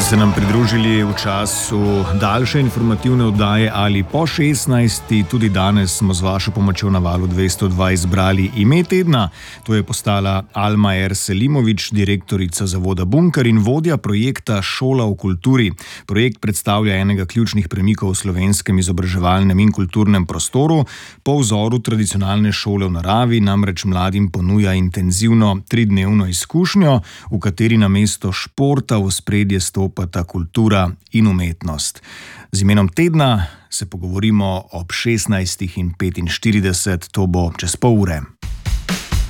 Se nam pridružili v času daljše informativne oddaje ali po 16. Tudi danes smo z vašo pomočjo na Valu 202 izbrali ime tedna. To je postala Alma R. Selimović, direktorica zavoda Bunker in vodja projekta Šola v kulturi. Projekt predstavlja enega ključnih premikov v slovenskem izobraževalnem in kulturnem prostoru. Po vzoru tradicionalne šole v naravi namreč mladim ponuja intenzivno 3-dnevno izkušnjo, v kateri namesto športa v ospredje stopata kultura in umetnost. Z imenom tedna se pogovorimo ob 16:45, to bo čez pol ure.